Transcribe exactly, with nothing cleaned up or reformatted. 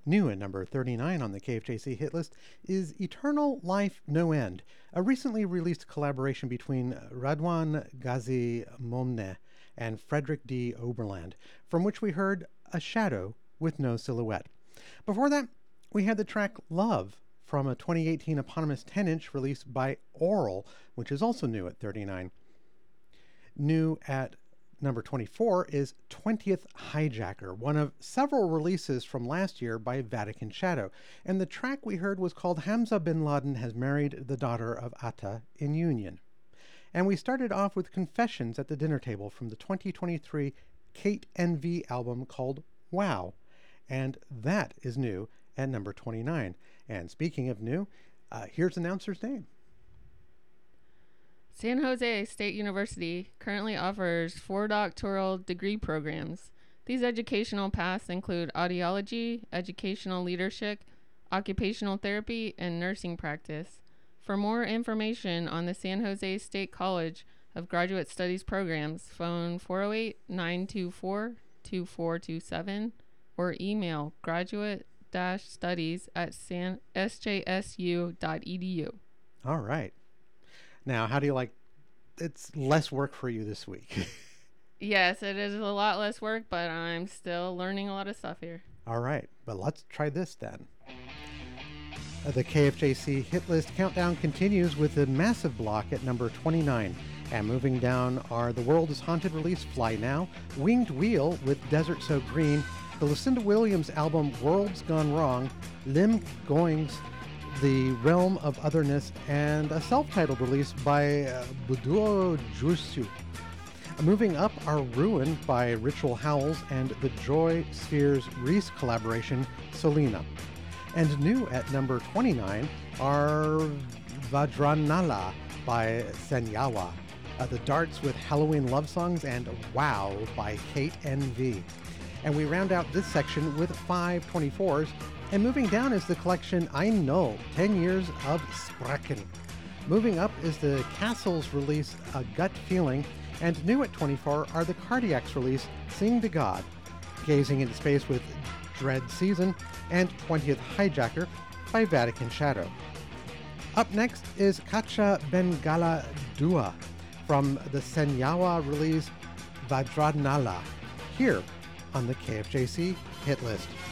New at number thirty-nine on the K F J C hit list is Eternal Life No End, a recently released collaboration between Radwan Ghazi Momneh and Frederick D. Oberland, from which we heard A Shadow with No Silhouette. Before that, we had the track Love from a twenty eighteen eponymous ten-inch released by Oral, which is also new at thirty-nine. New at number twenty-four is twentieth Hijacker, one of several releases from last year by Vatican Shadow. And the track we heard was called Hamza bin Laden Has Married the Daughter of Atta in Union. And we started off with Confessions at the Dinner Table from the twenty twenty-three Kate N V album called Wow. And that is new at number twenty-nine. And speaking of new, uh, here's announcer's name. San Jose State University currently offers four doctoral degree programs. These educational paths include audiology, educational leadership, occupational therapy, and nursing practice. For more information on the San Jose State College of Graduate Studies programs, phone four oh eight, nine two four, two four two seven or email graduate-studies at s j s u dot e d u. All right. Now, how do you like, it's less work for you this week. Yes, it is a lot less work, but I'm still learning a lot of stuff here. All right, but let's try this then. Uh, The K F J C hit list countdown continues with a massive block at number twenty-nine. And moving down are The World is Haunted release Fly Now, Winged Wheel with Desert So Green, the Lucinda Williams album World's Gone Wrong, Lim Goings' The Realm of Otherness, and a self-titled release by uh, Buduo Jusu. Moving up are Ruin by Ritual Howls and the Joy Spheres Reese collaboration, Solina. And new at number twenty-nine are Vajranala by Senyawa, uh, The Darts with Halloween Love Songs, and Wow by Kate N V. And we round out this section with five twenty-fours. And moving down is the collection Ein Null, ten years of Sprachen. Moving up is the Castles release A Gut Feeling, and new at twenty-four are the Cardiacs release Sing to God, Gazing into Space with Dread Season, and twentieth Hijacker by Vatican Shadow. Up next is Kacha Bengala Dua from the Senyawa release Vajradnala, here on the K F J C hit list.